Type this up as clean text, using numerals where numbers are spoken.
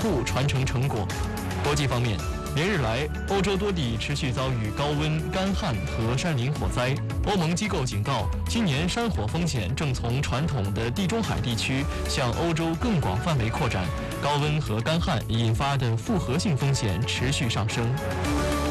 步传承成果。国际方面，连日来，欧洲多地持续遭遇高温、干旱和山林火灾。欧盟机构警告，今年山火风险正从传统的地中海地区向欧洲更广范围扩展，高温和干旱引发的复合性风险持续上升。